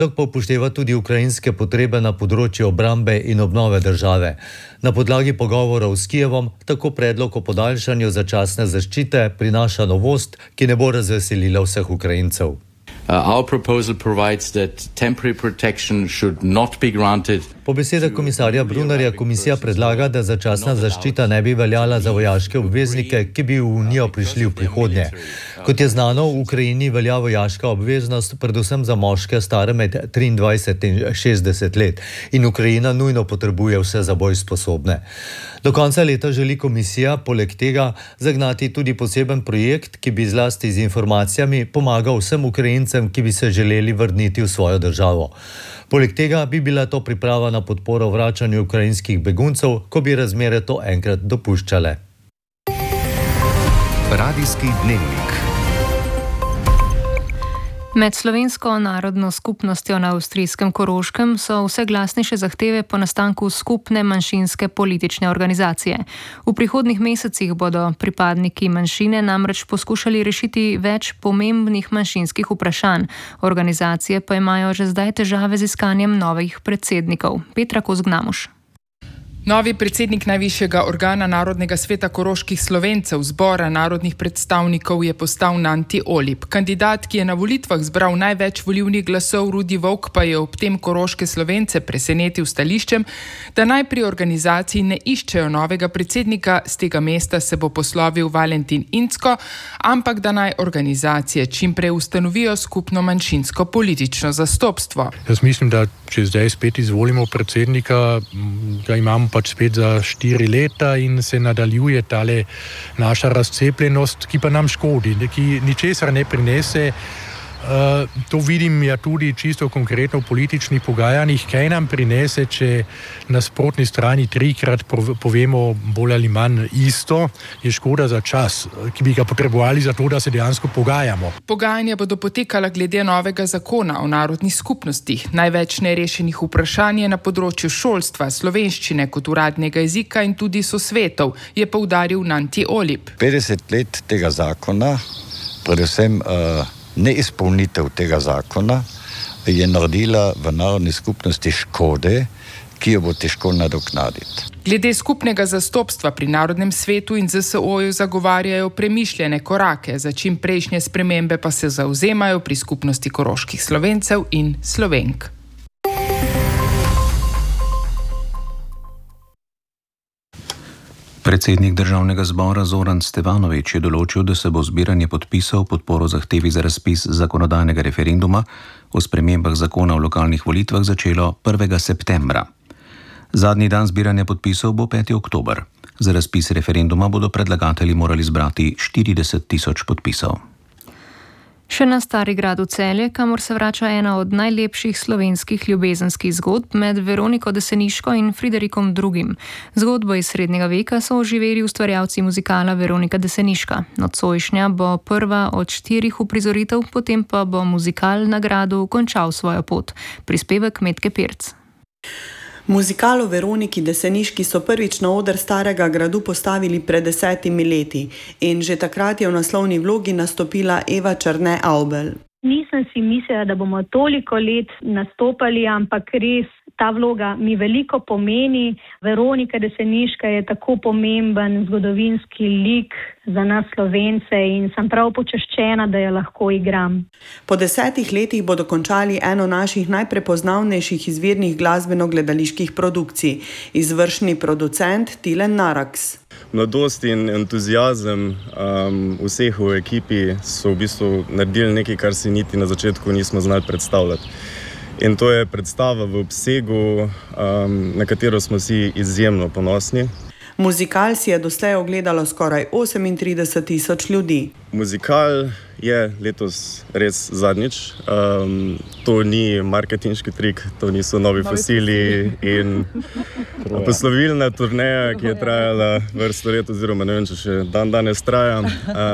Predlog pa upošteva tudi ukrajinske potrebe na področju obrambe in obnove države. Na podlagi pogovorov s Kijevom tako predlog o podaljšanju začasne zaščite prinaša novost, ki ne bo razveselila vseh Ukrajincev. Our proposal provides that temporary protection should not be granted. Po besedah komisarja Brunnerja komisija predlaga, da začasna zaščita ne bi veljala za vojaške obveznike, ki bi v Unijo prišli v prihodnje. Kot je znano, v Ukrajini velja vojaška obveznost predvsem za moške stare med 23 in 60 let in Ukrajina nujno potrebuje vse za boj sposobne. Do konca leta želi komisija poleg tega zagnati tudi poseben projekt, ki bi zlasti z informacijami pomagal vsem Ukrajincem, ki bi se želeli vrniti v svojo državo. Poleg tega bi bila to priprava na podporo vračanju ukrajinskih beguncev, ko bi razmere to enkrat dopuščale. Radijski dnevnik. Med slovensko narodno skupnostjo na avstrijskem Koroškem so vse glasnejše zahteve po nastanku skupne manjšinske politične organizacije. V prihodnjih mesecih bodo pripadniki manjšine namreč poskušali rešiti več pomembnih manjšinskih vprašanj. Organizacije pa imajo že zdaj težave z iskanjem novih predsednikov. Petra Kozgnamuš. Novi predsednik najvišjega organa Narodnega sveta koroških Slovencev, zbora narodnih predstavnikov, je postal Nanti Olip. Kandidat, ki je na volitvah zbral največ volilnih glasov, Rudi Volk, pa je ob tem koroške Slovence presenetil stališčem, da naj pri organizaciji ne iščejo novega predsednika, z tega mesta se bo poslovil Valentin Incko, ampak da naj organizacije čimprej ustanovijo skupno manjšinsko politično zastopstvo. Jaz mislim, da če zdaj spet izvolimo predsednika, ga imamo pač spet za 4 leta in se nadaljuje tale naša razcepljenost, ki pa nam škodi, ki ničesar ne prinese. To vidim ja tudi čisto konkretno v političnih pogajanjih, kaj nam prinese, če na sprotni strani 3-krat povemo bolj ali manj isto, je škoda za čas, ki bi ga potrebovali za to, da se dejansko pogajamo. Pogajanja bodo potekala glede novega zakona o narodnih skupnostih. Največ nerešenih vprašanj je na področju šolstva, slovenščine kot uradnega jezika in tudi sosvetov, je poudaril Nanti Olip. 50 let tega zakona, predvsem neizpolnitev tega zakona je naredila v narodni skupnosti škode, ki jo bo težko nadoknaditi. Glede skupnega zastopstva pri Narodnem svetu in ZSO-ju zagovarjajo premišljene korake, za čim prejšnje spremembe pa se zavzemajo pri skupnosti koroških Slovencev in Slovenk. Predsednik državnega zbora Zoran Stevanović je določil, da se bo zbiranje podpisov v podporo zahtevi za razpis zakonodajnega referenduma o spremembah zakona o lokalnih volitvah začelo 1. septembra. Zadnji dan zbiranja podpisov bo 5. oktober. Za razpis referenduma bodo predlagatelji morali zbrati 40 tisoč podpisov. Še na Starigradu Celje, kamor se vrača ena od najlepših slovenskih ljubezenskih zgodb med Veroniko Deseniško in Friderikom II. Zgodbo iz srednjega veka so oživeli ustvarjalci muzikala Veronika Deseniška. Nocojšnja bo prva od 4 uprizoritev, potem pa bo muzikal na gradu končal svojo pot. Prispevek Metke Pirc. Muzikal o Veroniki Deseniški so prvič na oder Starega gradu postavili pred 10 leti in že takrat je v naslovni vlogi nastopila Eva Černe Avbelj. Nisem si mislila, da bomo toliko let nastopali, ampak res ta vloga mi veliko pomeni. Veronika Deseniška je tako pomemben zgodovinski lik za nas Slovence in sem prav počaščena, da jo lahko igram. Po 10 letih bodo končali eno naših najprepoznavnejših izvirnih glasbeno-gledaliških produkcij, izvršni producent Tilen Naraks. Mladost in entuziazem vseh v ekipi so v bistvu naredili nekaj, kar si niti na začetku nismo znali predstavljati. In to je predstava v obsegu, na katero smo si izjemno ponosni. Muzikal si je doslej ogledalo skoraj 38 tisoč ljudi. Muzikal je letos res zadnjič. To ni marketinški trik, to niso novi fosili in poslovilna turneja, ki je trajala vrsto let oziroma ne vem, če še danes traja.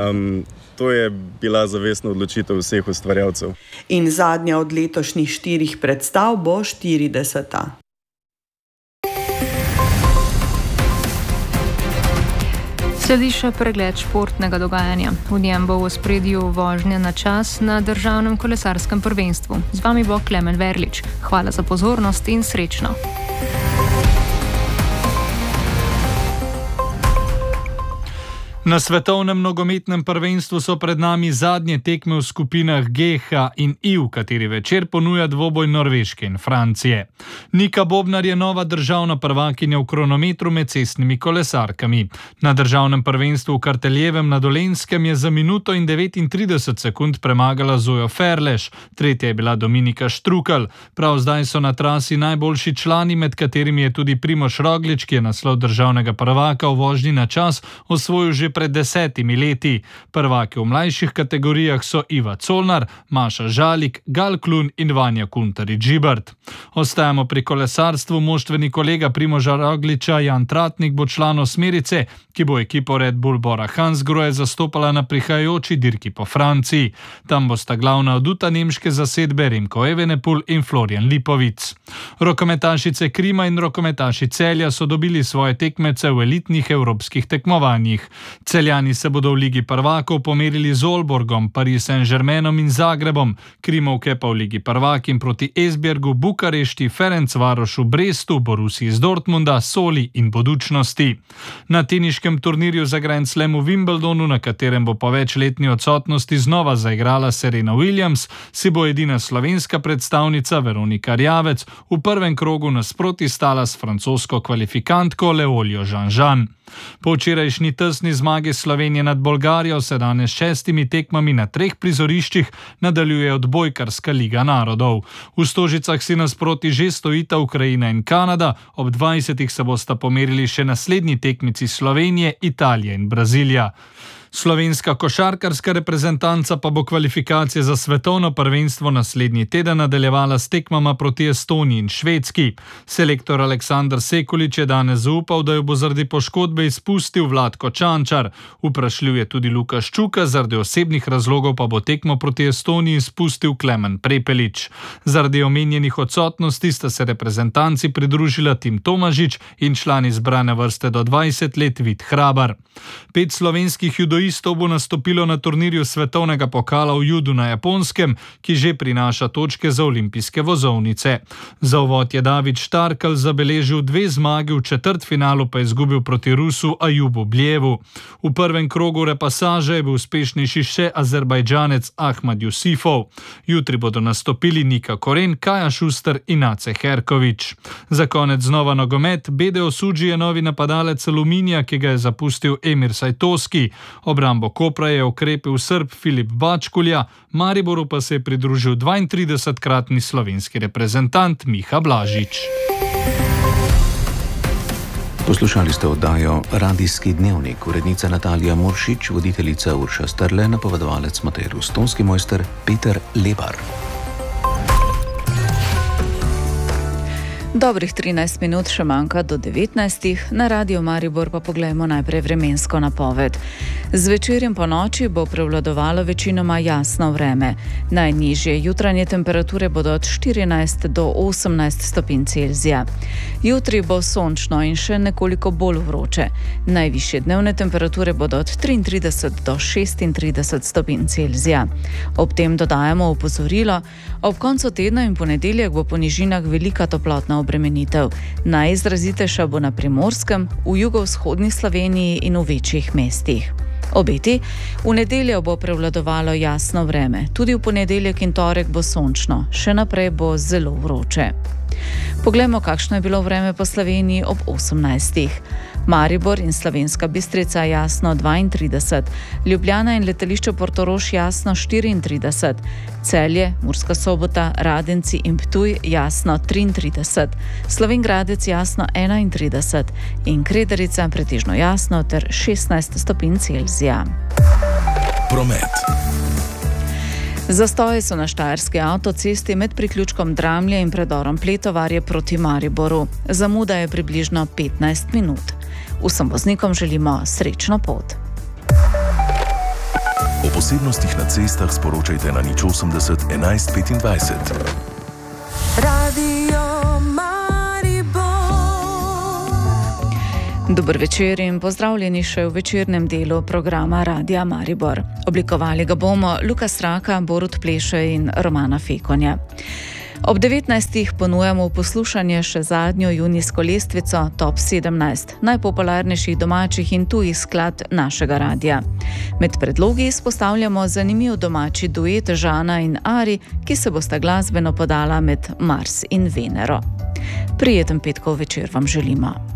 To je bila zavestna odločitev vseh ustvarjalcev. In zadnja od letošnjih 4 predstav bo 40. Sledi še pregled športnega dogajanja. V njem bo v ospredju vožnja na čas na državnem kolesarskem prvenstvu. Z vami bo Klemen Verlič. Hvala za pozornost in srečno. Na svetovnem nogometnem prvenstvu so pred nami zadnje tekme v skupinah G, H in I, v kateri večer ponuja dvoboj Norveške in Francije. Nika Bobnar je nova državna prvakinja v kronometru med cestnimi kolesarkami. Na državnem prvenstvu v Karteljevem na Dolenjskem je za minuto in 39 sekund premagala Zojo Ferleš, tretja je bila Dominika Štrukelj. Prav zdaj so na trasi najboljši člani, med katerimi je tudi Primož Roglič, ki je naslov državnega prvaka v vožnji na čas osvojil že pred 10 leti. Prvaki v mlajših kategorijah so Iva Colnar, Maša Žalik, Gal Klun in Vanja Kuntarič-Žibert. Ostajamo pri kolesarstvu. Moštveni kolega Primoža Rogliča Jan Tratnik bo član osmerice, ki bo ekipo Red Bull Bora Hansgrohe zastopala na prihajajoči dirki po Franciji. Tam bosta glavna aduta nemške zasedbe Remko Evenepoel in Florian Lipovic. Rokometašice Krima in rokometaši Celja so dobili svoje tekmece v elitnih evropskih tekmovanjih. Celjani se bodo v Ligi prvakov pomerili z Olborgom, Paris Saint-Germainom in Zagrebom, Krimovke pa v Ligi prvakinj proti Esbjergu, Bukarešti, Ferencvarošu, Brestu, Borussiji iz Dortmunda, Soli in Budućnosti. Na teniškem turnirju za Grand Slam v Wimbledonu, na katerem bo po večletni odsotnosti znova zaigrala Serena Williams, si bo edina slovenska predstavnica Veronika Rjavec v prvem krogu nasproti stala s francosko kvalifikantko Leoljo Žan-Žan. Po včerajšnji tesni zmagi Slovenije nad Bolgarijo se danes 6 tekmami na 3 prizoriščih nadaljuje odbojkarska Liga narodov. V Stožicah si nasproti že stojita Ukrajina in Kanada, ob 20 se bosta pomerili še naslednji tekmici Slovenije, Italija in Brazilija. Slovenska košarkarska reprezentanca pa bo kvalifikacije za svetovno prvenstvo naslednji teden nadaljevala s tekmama proti Estoniji in Švedski. Selektor Aleksandar Sekulič je danes zaupal, da jo bo zaradi poškodbe izpustil Vlatko Čančar. Vprašljiv je tudi Luka Ščuka, zaradi osebnih razlogov pa bo tekmo proti Estoniji izpustil Klemen Prepelič. Zaradi omenjenih odsotnosti sta se reprezentanci pridružila Tim Tomažič in član izbrane vrste do 20 let Vid Hrabar. 5 slovenskih judoistov bo nastopilo na turnirju svetovnega pokala v judu na Japonskem, ki že prinaša točke za olimpijske vozovnice. Za uvod je David Štarkel zabeležil 2 zmagi, v četrtfinalu pa je izgubil proti Rusu Ajubu Bljevu. V prvem krogu repasaže je bil uspešnejši še Azerbajdžanec Ahmad Jusifov. Jutri bodo nastopili Nika Koren, Kaja Šuster in Ace Herkovič. Za konec znova nogomet. BDO Suđi je novi napadalec Aluminija, ki ga je zapustil Emir Sajtoski. Obrambo Kopra je okrepil Srb Filip Bačkulja, Mariboru pa se je pridružil 32-kratni slovenski reprezentant Miha Blažič. Poslušali ste oddajo Radijski dnevnik, urednica Natalija Muršič, voditeljica Urša Strle, napovedovalec Matej Rus, tonski mojster Peter Lebar. Dobrih 13 minut še manjka do 19. Na Radio Maribor pa poglejmo najprej vremensko napoved. Zvečer in po noči bo prevladovalo večinoma jasno vreme. Najnižje jutranje temperature bodo od 14 do 18 stopinj Celzija. Jutri bo sončno in še nekoliko bolj vroče. Najvišje dnevne temperature bodo od 33 do 36 stopinj Celzija. Ob tem dodajamo opozorilo, ob koncu tedna in ponedeljek bo po nižinah velika toplotna obremenitev. Najizrazitejša bo na Primorskem, v jugovzhodni Sloveniji in v večjih mestih. Obeti: v nedeljo bo prevladovalo jasno vreme. Tudi v ponedeljek in torek bo sončno, še naprej bo zelo vroče. Poglejmo, kakšno je bilo vreme po Sloveniji ob 18. Maribor in Slovenska Bistrica jasno 32, Ljubljana in letališče Portorož jasno 34, Celje, Murska Sobota, Radenci in Ptuj jasno 33, Slovenj Gradec jasno 31 in Krederica pretežno jasno ter 16 stopinj Celzija. Promet. Zastoji so na štajerski avtocesti med priključkom Dramlje in predorom Pletovarje proti Mariboru. Zamuda je približno 15 minut. Vsem voznikom želimo srečno pot. O posebnostih na cestah sporočajte na 080 11 25. Radio Maribor. Dober večer in pozdravljeni še v večernem delu programa Radia Maribor. Oblikovali ga bomo Luka Straka, Borut Pleše in Romana Fekonja. Ob 19. ponujamo poslušanje še zadnjo junijsko lestvico Top 17 najpopularnejših domačih in tujih skladb našega radia. Med predlogi izpostavljamo zanimiv domači duet Žana in Ari, ki se bosta glasbeno podala med Mars in Venero. Prijeten petkov večer vam želimo.